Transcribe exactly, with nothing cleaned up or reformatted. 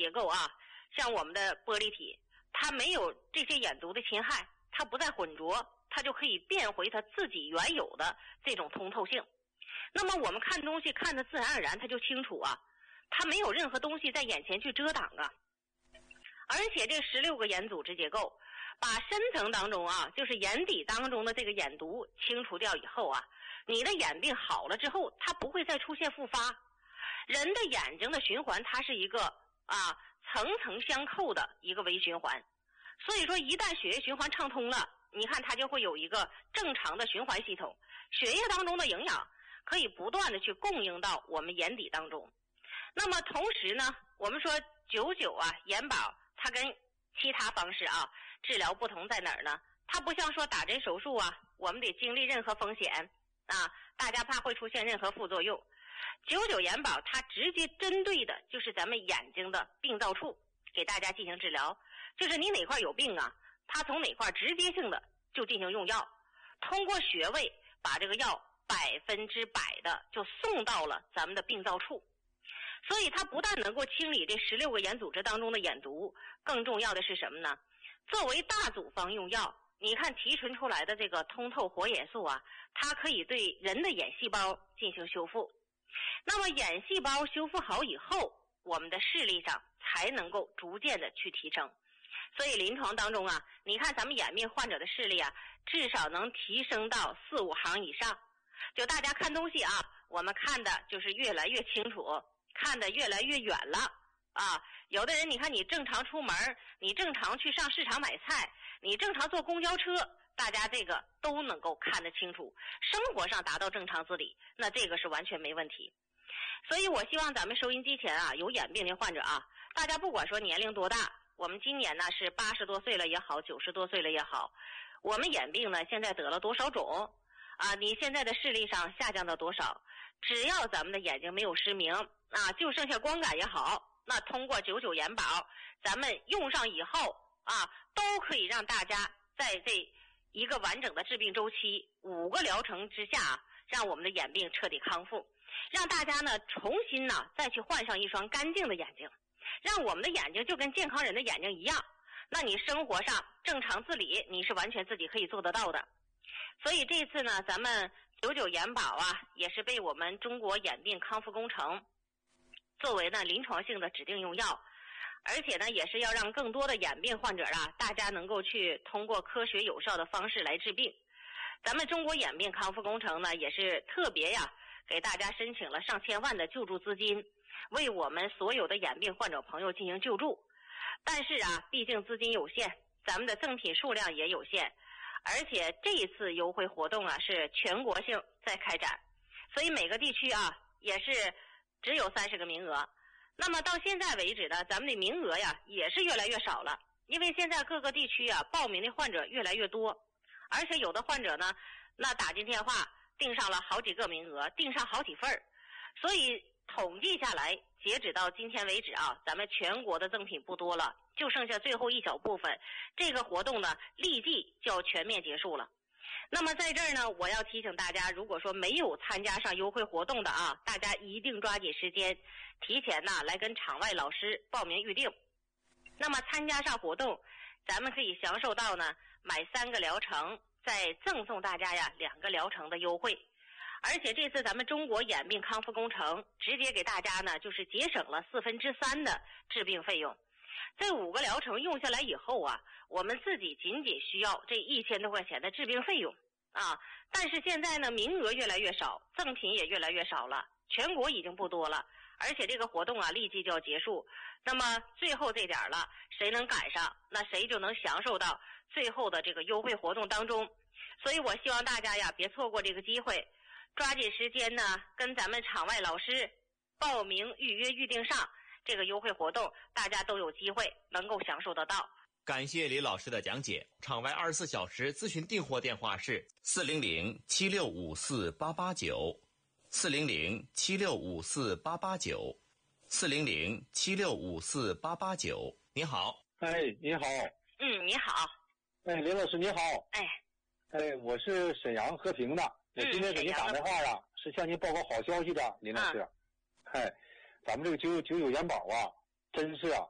结构啊，像我们的玻璃体，它没有这些眼毒的侵害，它不再混浊，它就可以变回它自己原有的这种通透性。那么我们看东西看得自然而然，它就清楚啊，它没有任何东西在眼前去遮挡啊。而且这十六个眼组织结构把深层当中啊，就是眼底当中的这个眼毒清除掉以后啊，你的眼病好了之后，它不会再出现复发。人的眼睛的循环，它是一个啊层层相扣的一个微循环，所以说一旦血液循环畅通了，你看它就会有一个正常的循环系统，血液当中的营养可以不断的去供应到我们眼底当中。那么同时呢，我们说九九啊眼保它跟其他方式啊治疗不同在哪儿呢？它不像说打针手术啊，我们得经历任何风险啊，大家怕会出现任何副作用。九九眼保它直接针对的就是咱们眼睛的病灶处给大家进行治疗，就是你哪块有病啊，它从哪块直接性的就进行用药，通过穴位把这个药百分之百的就送到了咱们的病灶处。所以它不但能够清理这十六个眼组织当中的眼毒，更重要的是什么呢？作为大组方用药，你看提纯出来的这个通透活眼素啊，它可以对人的眼细胞进行修复。那么眼细胞修复好以后，我们的视力上才能够逐渐的去提升。所以临床当中啊，你看咱们眼病患者的视力啊，至少能提升到四五行以上。就大家看东西啊，我们看的就是越来越清楚，看得越来越远了啊！有的人你看你正常出门，你正常去上市场买菜，你正常坐公交车，大家这个都能够看得清楚，生活上达到正常自理，那这个是完全没问题。所以我希望咱们收音机前啊有眼病的患者啊，大家不管说年龄多大，我们今年呢是八十多岁了也好，九十多岁了也好，我们眼病呢现在得了多少种啊？你现在的视力上下降到多少？只要咱们的眼睛没有失明啊，就剩下光感也好，那通过九九眼保，咱们用上以后啊，都可以让大家在这一个完整的治病周期五个疗程之下，让我们的眼病彻底康复，让大家呢重新呢再去换上一双干净的眼睛，让我们的眼睛就跟健康人的眼睛一样，那你生活上正常自理，你是完全自己可以做得到的。所以这次呢，咱们九九眼保啊，也是被我们中国眼病康复工程作为呢临床性的指定用药，而且呢也是要让更多的眼病患者啊，大家能够去通过科学有效的方式来治病。咱们中国眼病康复工程呢，也是特别呀给大家申请了上千万的救助资金，为我们所有的眼病患者朋友进行救助。但是啊，毕竟资金有限，咱们的赠品数量也有限，而且这一次优惠活动啊是全国性在开展，所以每个地区啊也是只有三十个名额。那么到现在为止呢，咱们的名额呀也是越来越少了，因为现在各个地区啊报名的患者越来越多，而且有的患者呢，那打进电话订上了好几个名额，订上好几份儿，所以统计下来，截止到今天为止啊，咱们全国的赠品不多了，就剩下最后一小部分。这个活动呢，立即就要全面结束了。那么在这儿呢，我要提醒大家，如果说没有参加上优惠活动的啊，大家一定抓紧时间，提前呢来跟场外老师报名预定。那么参加上活动，咱们可以享受到呢买三个疗程，再赠送大家呀两个疗程的优惠。而且这次咱们中国眼病康复工程直接给大家呢就是节省了四分之三的治病费用。这五个疗程用下来以后啊，我们自己仅仅需要这一千多块钱的治病费用啊。但是现在呢名额越来越少，赠品也越来越少了，全国已经不多了，而且这个活动啊立即就要结束。那么最后这点了，谁能赶上，那谁就能享受到最后的这个优惠活动当中。所以我希望大家呀别错过这个机会，抓紧时间呢跟咱们场外老师报名预约预定上这个优惠活动，大家都有机会能够享受得到。 感谢李老师的讲解。场外二十四小时咨询订货电话是四零零七六五四八八九，四零零七六五四八八九，四零零七六五四八八九。你好。 哎，你好。 嗯，你好。 哎，林老师你好。 哎， 哎，我是沈阳和平的。我今天给您打电话啊，是向您报告好消息的，林老师。哎，咱们这个九九九眼保啊，真是啊